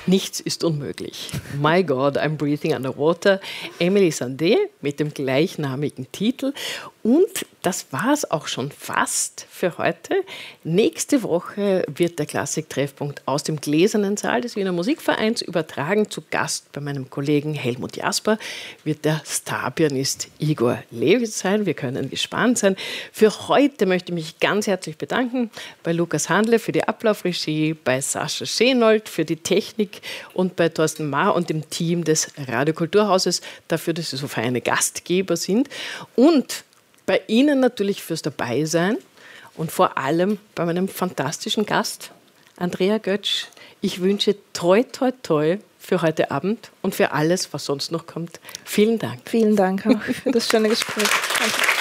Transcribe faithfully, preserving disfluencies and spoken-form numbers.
Nichts ist unmöglich. My God, I'm Breathing Underwater. Emily Sandé mit dem gleichnamigen Titel. Und das war es auch schon fast für heute. Nächste Woche wird der Klassik-Treffpunkt aus dem Gläsernen Saal des Wiener Musikvereins übertragen. Zu Gast bei meinem Kollegen Helmut Jasper wird der Starpianist Igor Levit sein. Wir können gespannt sein. Für heute möchte ich mich ganz herzlich bedanken bei Lukas Handle für die Ablaufregie, bei Sascha Schenold für die Technik und bei Thorsten Mahr und dem Team des Radiokulturhauses dafür, dass Sie so feine Gastgeber sind. Und bei Ihnen natürlich fürs Dabeisein und vor allem bei meinem fantastischen Gast, Andrea Götsch. Ich wünsche toi, toi, toi für heute Abend und für alles, was sonst noch kommt. Vielen Dank. Vielen Dank auch für das schöne Gespräch. Danke.